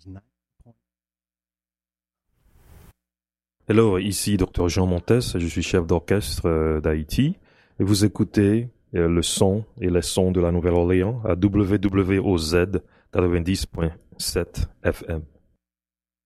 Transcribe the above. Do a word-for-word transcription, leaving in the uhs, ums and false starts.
Hello, ici Docteur Jean Montes, je suis chef d'orchestre euh, d'Haïti et vous écoutez euh, le son et les sons de la Nouvelle-Orléans à W W O Z quatre-vingt-dix point sept F M.